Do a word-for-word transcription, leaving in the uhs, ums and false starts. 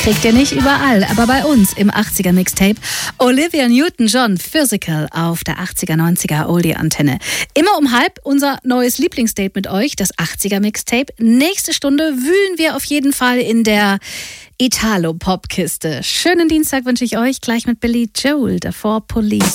Kriegt ihr nicht überall, aber bei uns im achtziger Mixtape. Olivia Newton-John, Physical auf der achtziger neunziger Oldie-Antenne. Immer um halb unser neues Lieblingsdate mit euch, das achtziger Mixtape. Nächste Stunde wühlen wir auf jeden Fall in der Italo-Pop-Kiste. Schönen Dienstag wünsche ich euch, gleich mit Billy Joel, davor Police.